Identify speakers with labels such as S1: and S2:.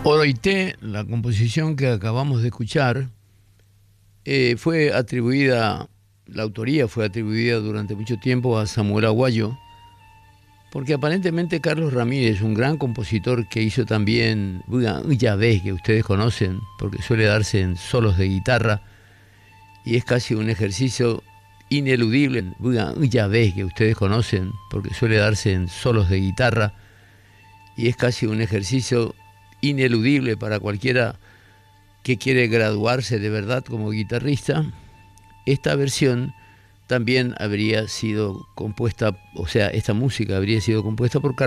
S1: Oroité, la composición que acabamos de escuchar, fue atribuida, la autoría fue atribuida durante mucho tiempo a Samuel Aguayo, porque aparentemente Carlos Ramírez, un gran compositor que hizo también Ya ves, que ustedes conocen, porque suele darse en solos de guitarra, y es casi un ejercicio ineludible, Ya ves, que ustedes conocen, porque suele darse en solos de guitarra, y es casi un ejercicio ineludible para cualquiera que quiere graduarse de verdad como guitarrista. Esta versión también habría sido compuesta, o sea, esta música habría sido compuesta por